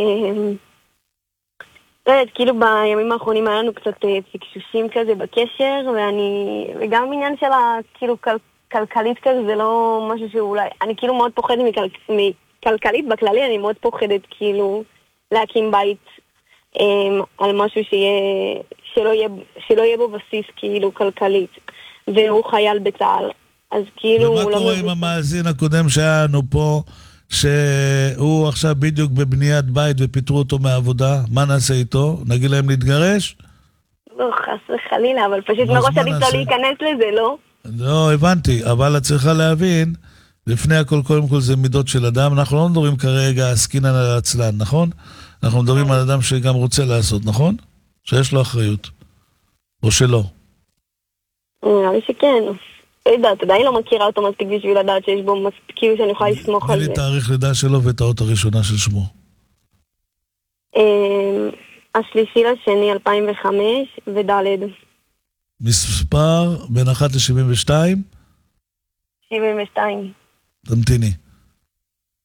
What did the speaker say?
לא יודעת, כאילו בימים האחרונים היה לנו קצת פקשושים כזה בקשר, וגם עניין של כאילו כלכלית כזה, זה לא משהו שאולי, אני כאילו מאוד פוחדת מכלכלית בכללי, אני מאוד פוחדת כאילו להקים בית על משהו שלא יהיה בו בסיס כאילו כלכלית, והוא חייל בצה"ל, אז כאילו... ומה קורה עם המאזין הקודם שהיה לנו פה, שהוא עכשיו בדיוק בבניית בית ופיתרו אותו מהעבודה? מה נעשה איתו? נגיד להם להתגרש? לא, חס וחלילה, אבל פשוט מראש עדיף לא להיכנס לזה, לא? לא, הבנתי, אבל את צריכה להבין, לפני הכל, קודם כל זה מידות של אדם, אנחנו לא מדברים כרגע עסקינן על עצלן, נכון? אנחנו מדברים על אדם שגם רוצה לעשות, נכון? שיש לו אחריות. או שלא. נראה לי שכן. לא יודעת, עדיין לא מכירה אותו מספיק בשביל לדעת שיש בו מספיק, כאילו שאני יכולה לסמוך על זה. תני לי תאריך לידה שלו ואת האות הראשונה של שמו. 3/2/2005 וד'. מספר בין 1 ל-72? 72. תמתיני.